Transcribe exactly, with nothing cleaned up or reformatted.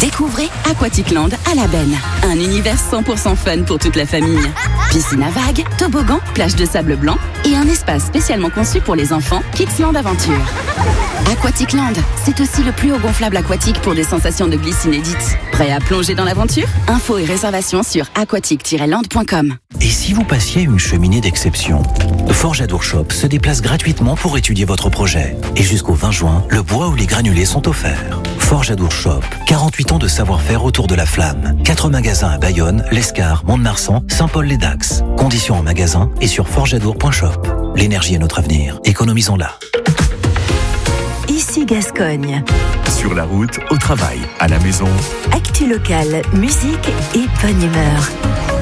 Découvrez Aquatic Land à la Benne. Un univers cent pour cent fun pour toute la famille. Piscine à vagues, toboggan, plage de sable blanc et un espace spécialement conçu pour les enfants, Kidsland Aventure. Aquatic Land, c'est aussi le plus haut gonflable aquatique pour des sensations de glisse inédites. Prêt à plonger dans l'aventure? Infos et réservations sur aquatic tiret land point com. Et si vous passiez une cheminée d'exception? Forge Adour Shop se déplace gratuitement pour étudier votre projet. Et jusqu'au vingt juin, le bois ou les granulés sont offerts. Forge Adour Shop, quarante-huit ans de savoir-faire autour de la flamme. Quatre magasins à Bayonne, l'Escar, Mont-de-Marsan, Saint-Paul-les-Dax. Conditions en magasin et sur forge adour point shop. L'énergie est notre avenir. Économisons-la. Ici Gascogne. Sur la route, au travail, à la maison. Actu locale, musique et bonne humeur.